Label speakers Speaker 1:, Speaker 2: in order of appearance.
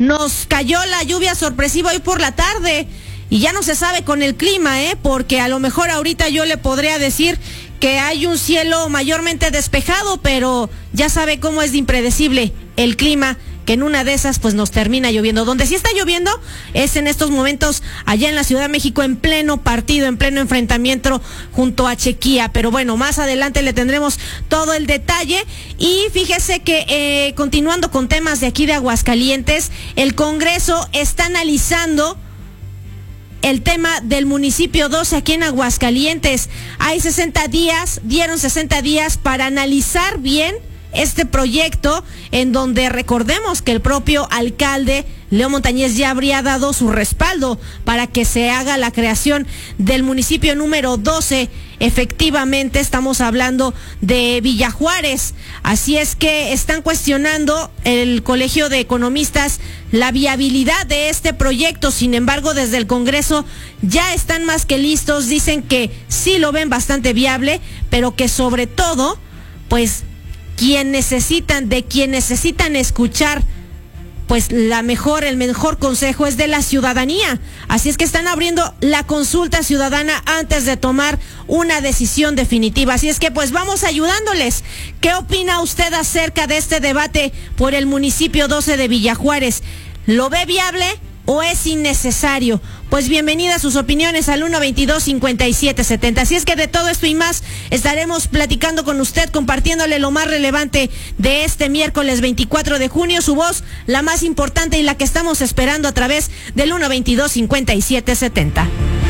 Speaker 1: nos cayó la lluvia sorpresiva hoy por la tarde y ya no se sabe con el clima, porque a lo mejor ahorita yo le podría decir que hay un cielo mayormente despejado, pero ya sabe cómo es de impredecible el clima, que en una de esas pues nos termina lloviendo. Donde sí está lloviendo es en estos momentos allá en la Ciudad de México, en pleno partido, en pleno enfrentamiento junto a Chequía. Pero bueno, más adelante le tendremos todo el detalle. Y fíjese que continuando con temas de aquí de Aguascalientes, el Congreso está analizando el tema del municipio 12 aquí en Aguascalientes. Hay 60 días, dieron 60 días para analizar bien este proyecto, en donde recordemos que el propio alcalde Leo Montañez ya habría dado su respaldo para que se haga la creación del municipio número 12. Efectivamente, estamos hablando de Villa Juárez. Así es que están cuestionando el Colegio de Economistas la viabilidad de este proyecto. Sin embargo, desde el Congreso ya están más que listos. Dicen que sí lo ven bastante viable, pero que sobre todo, pues, quien necesitan escuchar pues el mejor consejo es de la ciudadanía. Así es que están abriendo la consulta ciudadana antes de tomar una decisión definitiva. Así es que pues vamos ayudándoles. ¿Qué opina usted acerca de este debate por el municipio 12 de Villa Juárez? ¿Lo ve viable o es innecesario? Pues bienvenidas sus opiniones al 122-5770. Así es que de todo esto y más estaremos platicando con usted, compartiéndole lo más relevante de este miércoles 24 de junio, su voz, la más importante y la que estamos esperando a través del 122-5770.